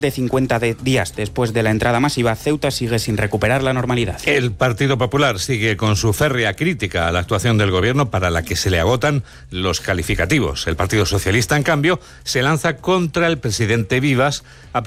De 50 días después de la entrada masiva, Ceuta sigue sin recuperar la normalidad. El Partido Popular sigue con su férrea crítica a la actuación del gobierno, para la que se le agotan los calificativos. El Partido Socialista, en cambio, se lanza contra el presidente Vivas,